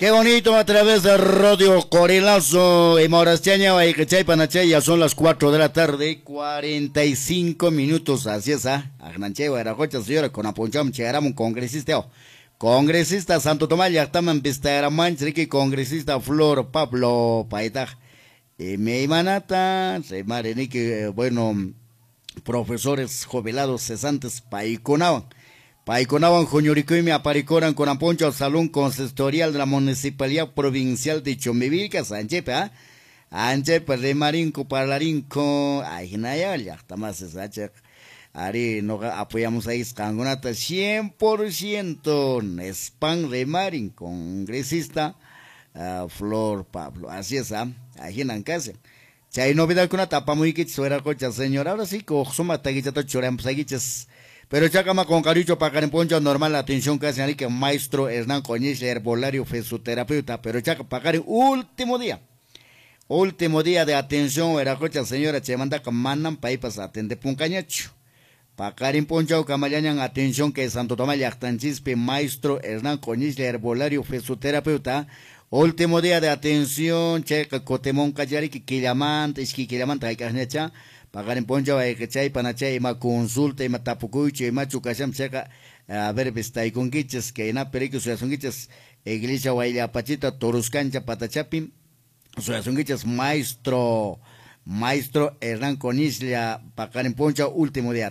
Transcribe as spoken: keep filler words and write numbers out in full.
Qué bonito a través de Radio Corilazo y Morastiaña y Quechaypanache, ya son las cuatro de la tarde, cuarenta y cinco minutos, así es, ah, Agnancheva era cocha señora con aponcham chegaram un congresista, oh. Congresista Santo Tomás Yactaman Vistera Manchriqui, congresista Flor Pablo Paita, y me imanata, se marenique, bueno, profesores jubilados cesantes paiconaban. Paiconaban Joñorico y me aparicoran con aponcho al salón consistorial de la Municipalidad Provincial de Chombivilca, Sanchepe, ¿ah? Anchepe de Marinco, Parlarinco, ay, naya, ya está más esa Ari, no apoyamos ahí, Cangonata, cien por ciento, Span de Marin, congresista, uh, Flor Pablo, así es, ¿ah? Ahí en Ancase. Chay novedad con una tapa muy que suena cocha, señor, ahora sí, coxoma taguichata choram, saguiches. Pero chacama con caricho para poncho normal la atención que hacen ahí que maestro Hernán Coñiz, herbolario, fisioterapeuta, pero chaca pagar último día. Último día de atención, era cocha señora, che manda que mandan pa' ahí para atender puncañacho. Pagar en poncho camallañan atención que Santo Tomás Yactanchispe, maestro Hernán Coñiz, herbolario, fisioterapeuta. Último día de atención, che cotemón callari que quilamanta, es que quilamanta hay que hacer pagar en poncho hay que chay panachay ma consulta y ma tapucucho y ma chucasham checa a ver vista y con guiches que na perico su son guiches iglesia guayla pachita toruscancha patachapim su son guiches maestro maestro Hernán Conislia pagar en poncho último día